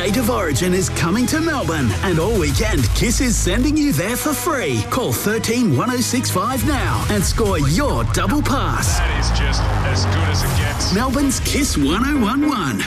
State of Origin is coming to Melbourne, and all weekend Kiss is sending you there for free. Call 13 1065 now and score your double pass. That is just as good as it gets. Melbourne's Kiss 1011.